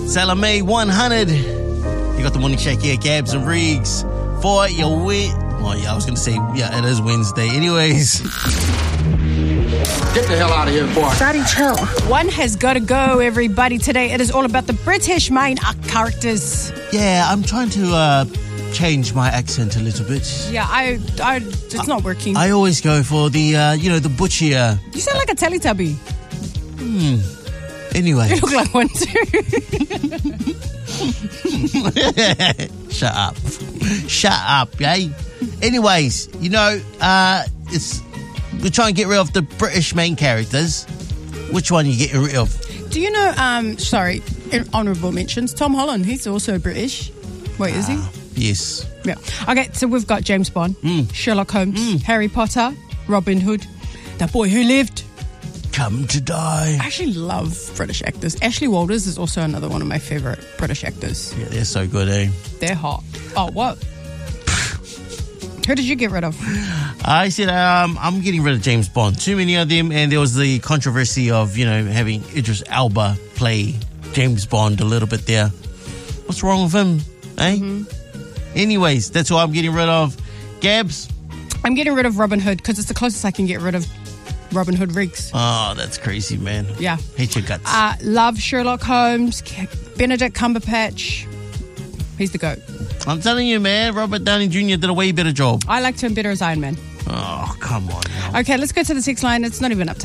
Salome 100. You got the morning shake here, Gabs and Riggs. For your wit. Oh, yeah, I was going to say, yeah, it is Wednesday. Anyways. Get the hell out of here, boy. Daddy, chill. One has got to go, everybody. Today it is all about the British main characters. Yeah, I'm trying to change my accent a little bit. Yeah, it's not working. I always go for the, the butchier. You sound like a Teletubby. Anyway. You look like one too. Shut up. Shut up, yay? Anyways, we're trying to get rid of the British main characters. Which one are you getting rid of? Do you know, honourable mentions, Tom Holland, he's also British. Wait, is he? Yes. Yeah. Okay, so we've got James Bond, Sherlock Holmes, Harry Potter, Robin Hood, The Boy Who Lived. Come to die. I actually love British actors. Ashley Walters is also another one of my favourite British actors. Yeah, they're so good, eh? They're hot. Oh, what? Who did you get rid of? I said I'm getting rid of James Bond. Too many of them, and there was the controversy of, having Idris Elba play James Bond a little bit there. What's wrong with him, eh? Mm-hmm. Anyways, that's what I'm getting rid of. Gabs? I'm getting rid of Robin Hood because it's the closest I can get rid of Robin Hood Riggs. Oh, that's crazy, man. Yeah. Hate your guts. Love Sherlock Holmes, Benedict Cumberbatch. He's the GOAT. I'm telling you, man, Robert Downey Jr. did a way better job. I liked him better as Iron Man. Oh, come on. Okay, let's go to the text line. It's not even up to